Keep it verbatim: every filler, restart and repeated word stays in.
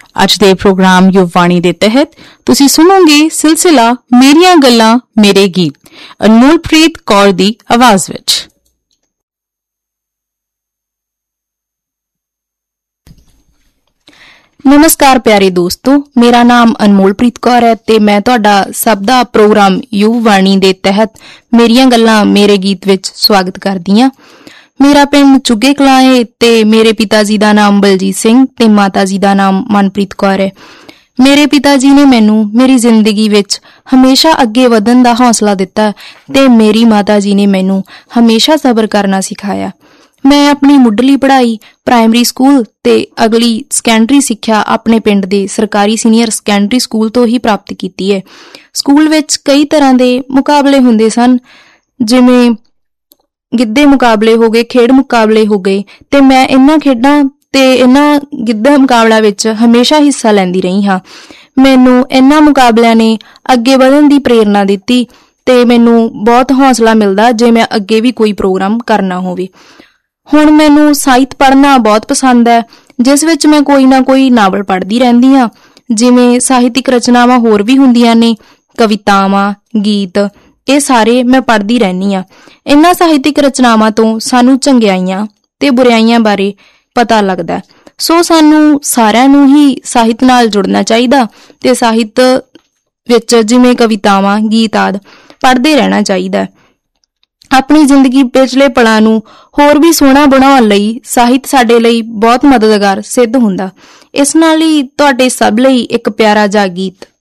ਅੱਜ ਦੇ ਪ੍ਰੋਗਰਾਮ ਯੁਵਵਾਣੀ ਦੇ ਤਹਿਤ ਤੁਸੀਂ ਸੁਣੋਗੇ ਸਿਲਸਿਲਾ ਮੇਰੀਆਂ ਗੱਲਾਂ ਮੇਰੇ ਗੀਤ ਅਨਮੋਲਪ੍ਰੀਤ ਕੌਰ ਦੀ ਆਵਾਜ਼ ਵਿੱਚ। ਨਮਸਕਾਰ ਪਿਆਰੇ ਦੋਸਤੋ, ਮੇਰਾ ਨਾਮ ਅਨਮੋਲਪ੍ਰੀਤ ਕੌਰ ਹੈ ਤੇ ਮੈਂ ਤੁਹਾਡਾ ਸਭ ਦਾ ਪ੍ਰੋਗਰਾਮ ਯੁਵਵਾਣੀ ਦੇ ਤਹਿਤ ਮੇਰੀਆਂ ਗੱਲਾਂ ਮੇਰੇ ਗੀਤ ਵਿੱਚ ਸਵਾਗਤ ਕਰਦੀ ਹਾਂ। ਮੇਰਾ ਪਿੰਡ ਚੁੱਗੇ ਕਲਾਂ ਹੈ ਤੇ ਮੇਰੇ ਪਿਤਾ ਜੀ ਦਾ ਨਾਮ ਬਲਜੀਤ ਸਿੰਘ ਤੇ ਮਾਤਾ ਜੀ ਦਾ ਨਾਮ ਮਨਪ੍ਰੀਤ ਕੌਰ ਹੈ। ਮੇਰੇ ਪਿਤਾ ਜੀ ਨੇ ਮੈਨੂੰ ਮੇਰੀ ਜ਼ਿੰਦਗੀ ਵਿੱਚ ਹਮੇਸ਼ਾ ਅੱਗੇ ਵਧਣ ਦਾ ਹੌਸਲਾ ਦਿੱਤਾ ਤੇ ਮੇਰੀ ਮਾਤਾ ਜੀ ਨੇ ਮੈਨੂੰ ਹਮੇਸ਼ਾ ਸਬਰ ਕਰਨਾ ਸਿਖਾਇਆ। ਮੈਂ ਆਪਣੀ ਮੁੱਢਲੀ ਪੜ੍ਹਾਈ ਪ੍ਰਾਇਮਰੀ ਸਕੂਲ ਤੇ ਅਗਲੀ ਸੈਕੰਡਰੀ ਸਿੱਖਿਆ ਆਪਣੇ ਪਿੰਡ ਦੇ ਸਰਕਾਰੀ ਸੀਨੀਅਰ ਸੈਕੰਡਰੀ ਸਕੂਲ ਤੋਂ ਹੀ ਪ੍ਰਾਪਤ ਕੀਤੀ ਹੈ। ਸਕੂਲ ਵਿੱਚ ਕਈ ਤਰ੍ਹਾਂ ਦੇ ਮੁਕਾਬਲੇ ਹੁੰਦੇ ਸਨ, ਜਿਵੇਂ ਗਿੱਧੇ ਮੁਕਾਬਲੇ ਹੋ ਗਏ, ਖੇਡ ਮੁਕਾਬਲੇ ਹੋ ਗਏ, ਤੇ ਮੈਂ ਇਹਨਾਂ ਖੇਡਾਂ ਤੇ ਇਹਨਾਂ ਗਿੱਧਾ ਮੁਕਾਬਲਿਆਂ ਵਿੱਚ ਹਮੇਸ਼ਾ ਹਿੱਸਾ ਲੈਂਦੀ ਰਹੀ ਹਾਂ। ਮੈਨੂੰ ਇਹਨਾਂ ਮੁਕਾਬਲਿਆਂ ਨੇ ਅੱਗੇ ਵਧਣ ਦੀ ਪ੍ਰੇਰਨਾ ਦਿੱਤੀ ਤੇ ਮੈਨੂੰ ਬਹੁਤ ਹੌਸਲਾ ਮਿਲਦਾ ਜੇ ਮੈਂ ਅੱਗੇ ਵੀ ਕੋਈ ਪ੍ਰੋਗਰਾਮ ਕਰਨਾ ਹੋਵੇ। ਹੁਣ ਮੈਨੂੰ ਸਾਹਿਤ ਪੜ੍ਹਨਾ ਬਹੁਤ ਪਸੰਦ ਹੈ, ਜਿਸ ਵਿੱਚ ਮੈਂ ਕੋਈ ਨਾ ਕੋਈ ਨਾਵਲ ਪੜ੍ਹਦੀ ਰਹਿੰਦੀ ਹਾਂ। ਜਿਵੇਂ ਸਾਹਿਤਿਕ ਰਚਨਾਵਾਂ ਹੋਰ ਵੀ ਹੁੰਦੀਆਂ ਨੇ, ਕਵਿਤਾਵਾਂ, ਗੀਤ, ਇਹ ਸਾਰੇ ਮੈਂ ਪੜ੍ਹਦੀ ਰਹਿੰਦੀ ਹਾਂ। ਇਹਨਾਂ ਸਾਹਿਤਿਕ ਰਚਨਾਵਾਂ ਤੋਂ ਸਾਨੂੰ ਚੰਗਿਆਈਆਂ ਤੇ ਬੁਰਾਈਆਂ ਬਾਰੇ ਪਤਾ ਲੱਗਦਾ, ਸੋ ਸਾਨੂੰ ਸਾਰਿਆਂ ਨੂੰ ਹੀ ਸਾਹਿਤ ਨਾਲ ਜੁੜਨਾ ਚਾਹੀਦਾ ਤੇ ਸਾਹਿਤ ਵਿੱਚ ਜਿਵੇਂ ਕਵਿਤਾਵਾਂ, ਗੀਤ ਆਦਿ ਪੜ੍ਹਦੇ ਰਹਿਣਾ ਚਾਹੀਦਾ। ਆਪਣੀ ਜ਼ਿੰਦਗੀ ਪਿਛਲੇ ਪਲਾਂ ਨੂੰ ਹੋਰ ਵੀ ਸੋਹਣਾ ਬਣਾਉਣ ਲਈ ਸਾਹਿਤ ਸਾਡੇ ਲਈ ਬਹੁਤ ਮਦਦਗਾਰ ਸਿੱਧ ਹੁੰਦਾ। ਇਸ ਨਾਲ ਹੀ ਤੁਹਾਡੇ ਸਭ ਲਈ ਇੱਕ ਪਿਆਰਾ ਜਿਹਾ ਗੀਤ